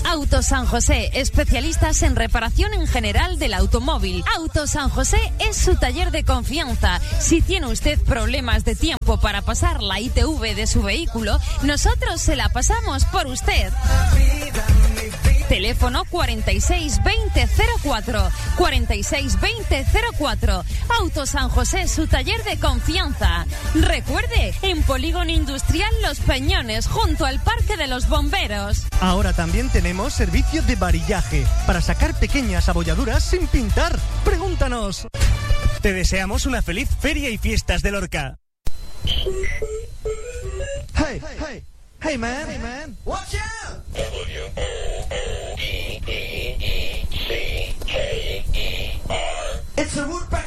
Auto San José, especialistas en reparación en general del automóvil. Auto San José es su taller de confianza. Si tiene usted problemas de tiempo para pasar la ITV de su vehículo, nosotros se la pasamos por usted. Teléfono 462004, 462004. Auto San José, su taller de confianza. Recuerde, en Polígono Industrial Los Peñones, junto al Parque de los Bomberos. Ahora también tenemos servicio de varillaje, para sacar pequeñas abolladuras sin pintar. Pregúntanos. Te deseamos una feliz feria y fiestas de Lorca. Hey, hey, hey man, watch out! It's a Woodpecker.